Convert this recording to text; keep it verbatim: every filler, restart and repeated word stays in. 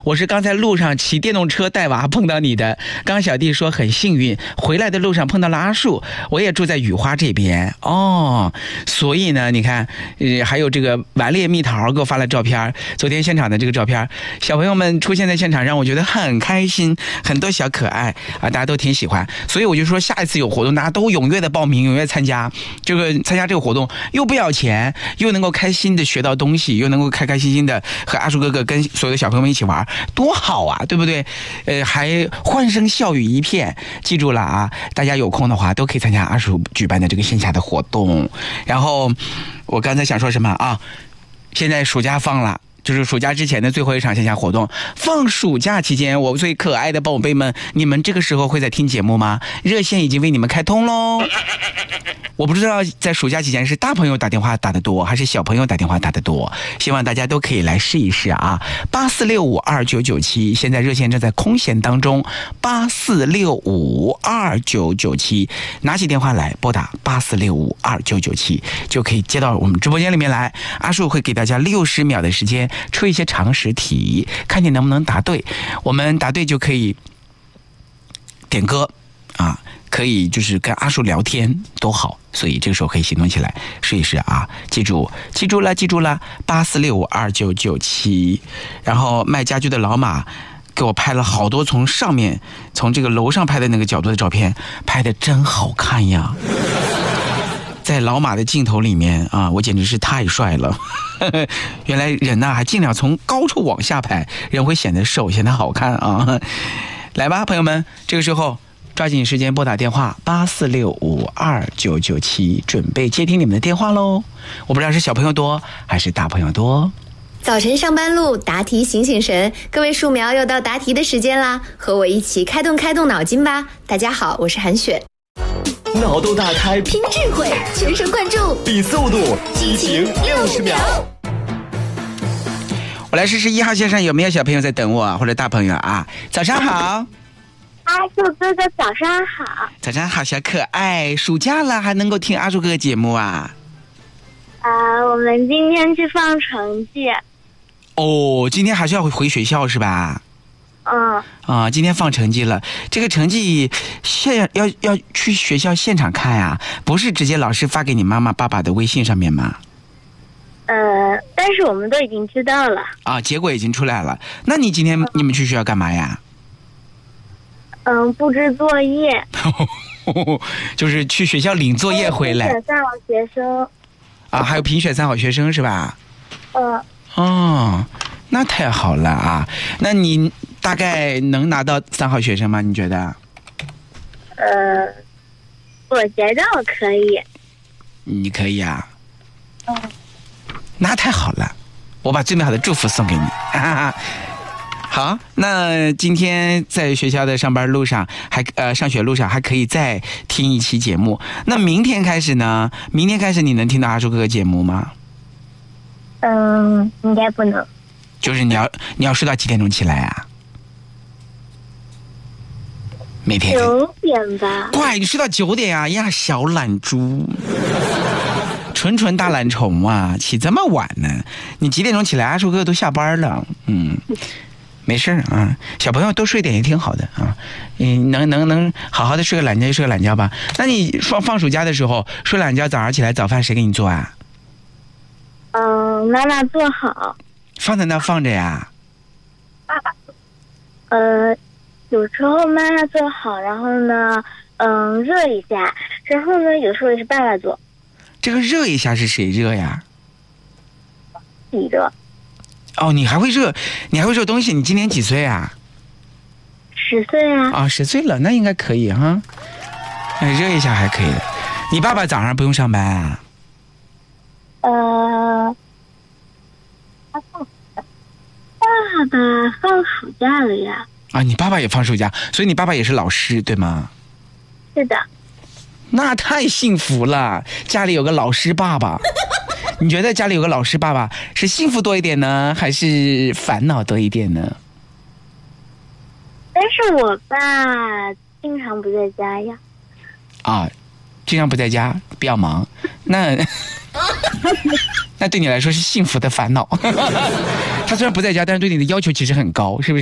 我是刚才路上骑电动车带娃碰到你的。刚小弟说很幸运，回来的路上碰到了阿树，我也住在雨花这边哦。所以呢，你看，呃，还有这个顽劣蜜桃给我发了照片，昨天现场的这个照片，小朋友们出现在现场，让我觉得很开心，很多小可爱啊，大家都挺喜欢。所以我就说，下一次有活动，大家都踊跃的报名，踊跃参加。这个参加这个活动又不要钱，又能够开心的学到东西，又能够开开心心的和阿树哥哥跟所有的小朋友们一起玩。多好啊，对不对？呃，还欢声笑语一片。记住了啊，大家有空的话都可以参加阿叔举办的这个线下的活动。然后我刚才想说什么啊？现在暑假放了。就是暑假之前的最后一场线下活动，放暑假期间，我最可爱的宝贝们，你们这个时候会在听节目吗？热线已经为你们开通喽。我不知道在暑假期间是大朋友打电话打得多，还是小朋友打电话打得多，希望大家都可以来试一试啊。八四六五二九九七，现在热线正在空闲当中，八四六五二九九七，拿起电话来拨打八四六五二九九七，就可以接到我们直播间里面来。阿树会给大家六十秒的时间出一些常识题，看你能不能答对。我们答对就可以点歌啊，可以就是跟阿树聊天都好，所以这个时候可以行动起来试一试啊！记住，记住了，记住了，八四六五二九九七。然后卖家具的老马给我拍了好多从上面从这个楼上拍的那个角度的照片，拍的真好看呀！在老马的镜头里面啊，我简直是太帅了。原来人呢、啊、还尽量从高处往下拍，人会显得瘦，显得好看啊！来吧，朋友们，这个时候抓紧时间拨打电话八四六五二九九七，准备接听你们的电话喽。我不知道是小朋友多还是大朋友多。 早晨上班路，答题醒醒神，各位树苗又到答题的时间啦，和我一起开动开动脑筋吧。大家好，我是韩雪。 脑洞大开， 拼智慧，全神贯注， 比速度，激情六十秒。 我来试试一号线上有没有小朋友在等我，或者大朋友啊？早上好。 阿树哥哥早上好。 早上好，小可爱。暑假了还能够听阿树哥哥节目啊？ 呃，我们今天去放成绩。 哦，今天还是要回学校是吧？ 嗯。 啊，今天放成绩了，这个成绩现要要去学校现场看啊，不是直接老师发给你妈妈爸爸的微信上面吗？ 呃，但是我们都已经知道了。 啊，结果已经出来了。那你今天你们去学校干嘛呀？ 嗯，布置作业。 就是去学校领作业回来。 评选三好学生。 啊，还有评选三好学生是吧？ 嗯。 哦，那太好了啊！那你大概能拿到三好学生吗？你觉得？ 呃，我觉得我可以。 你可以啊。 嗯。 那太好了，我把最美好的祝福送给你。哈哈。好，那今天在学校的上班路上，还呃上学路上还可以再听一期节目。那明天开始呢？明天开始你能听到阿树哥哥节目吗？ 嗯，应该不能。 就是你要你要睡到几点钟起来啊？每天九点吧。 怪，你睡到九点啊呀，小懒猪，纯纯大懒虫啊，起这么晚呢？你几点钟起来？阿树哥哥都下班了，嗯。没事啊，小朋友多睡点也挺好的啊。嗯，能能能好好的睡个懒觉就睡个懒觉吧。那你放放暑假的时候睡懒觉，早上起来早饭谁给你做啊？ 嗯，妈妈做好。 放在那放着呀？ 爸爸。呃，有时候妈妈做好，然后呢，嗯，热一下，然后呢，有时候也是爸爸做。 这个热一下是谁热呀？ 你热。 哦，你还会热，你还会热东西？你今年几岁啊？ 十岁啊。 啊，十岁了，那应该可以哈。哎，热一下还可以的。你爸爸早上不用上班啊？ 呃，他放爸爸放暑假了呀。 啊，你爸爸也放暑假，所以你爸爸也是老师对吗？ 是的。 那太幸福了，家里有个老师爸爸。你觉得家里有个老师爸爸是幸福多一点呢，还是烦恼多一点呢？ 但是我爸经常不在家呀。 啊，经常不在家，比较忙。那那对你来说是幸福的烦恼。 他虽然不在家，但是对你的要求其实很高，是不是？